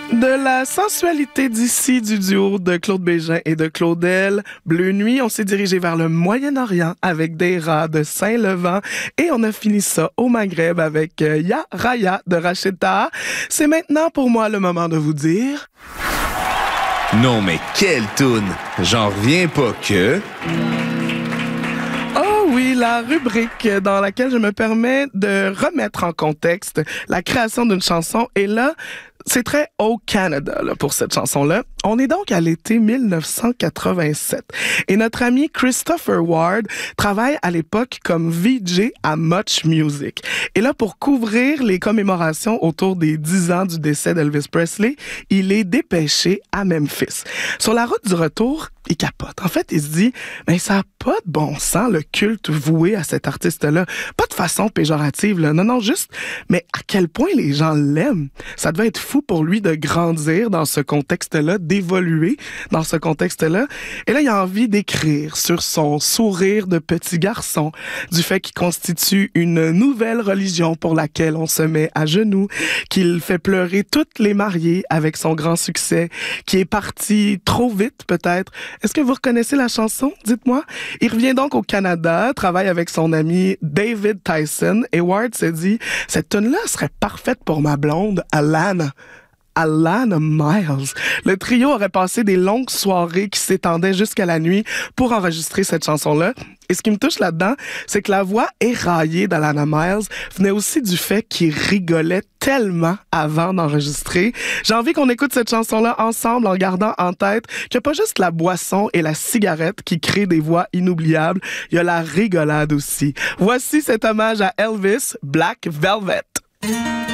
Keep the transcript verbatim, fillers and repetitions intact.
De la sensualité d'ici du duo de Claude Bégin et de Claudel, Bleu Nuit, on s'est dirigé vers le Moyen-Orient avec des rats de Saint-Levant et on a fini ça au Maghreb avec euh, Ya Raya de Rachid Taha. C'est maintenant pour moi le moment de vous dire... Non mais quelle toune! J'en reviens pas que... Oh oui, la rubrique dans laquelle je me permets de remettre en contexte la création d'une chanson. Et là, c'est très au Canada là, pour cette chanson-là. On est donc à l'été mille neuf cent quatre-vingt-sept. Et notre ami Christopher Ward travaille à l'époque comme V J à Much Music. Et là, pour couvrir les commémorations autour des dix ans du décès d'Elvis Presley, il est dépêché à Memphis. Sur la route du retour, il capote. En fait, il se dit, mais ça n'a pas de bon sens, le culte voué à cet artiste-là. Pas de façon péjorative, là. Non, non, juste, mais à quel point les gens l'aiment. Ça devait être fou pour lui de grandir dans ce contexte-là, d'évoluer dans ce contexte-là. Et là, il a envie d'écrire sur son sourire de petit garçon, du fait qu'il constitue une nouvelle religion pour laquelle on se met à genoux, qu'il fait pleurer toutes les mariées avec son grand succès, qui est parti trop vite, peut-être. Est-ce que vous reconnaissez la chanson? Dites-moi. Il revient donc au Canada, travaille avec son ami David Tyson, et Ward se dit, cette tune-là serait parfaite pour ma blonde, Alana. Alana Miles. Le trio aurait passé des longues soirées qui s'étendaient jusqu'à la nuit pour enregistrer cette chanson-là. Et ce qui me touche là-dedans, c'est que la voix éraillée d'Alana Miles venait aussi du fait qu'il rigolait tellement avant d'enregistrer. J'ai envie qu'on écoute cette chanson-là ensemble en gardant en tête qu'il n'y a pas juste la boisson et la cigarette qui créent des voix inoubliables, il y a la rigolade aussi. Voici cet hommage à Elvis, Black Velvet.